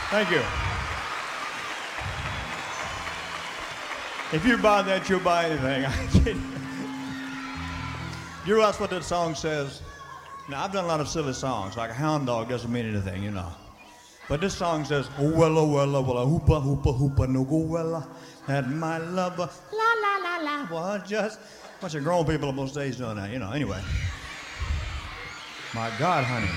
Thank you. If you buy that, you'll buy anything. I kid you. You ask what that song says. Now, I've done a lot of silly songs, like a hound dog doesn't mean anything, you know. But this song says, oh, wella, wella, wella, hoopa, hoopa, hoopa, no go, wella, that my lover, la, la, la, la, was just a bunch of grown people on most days doing that, you know. Anyway. My God, honey.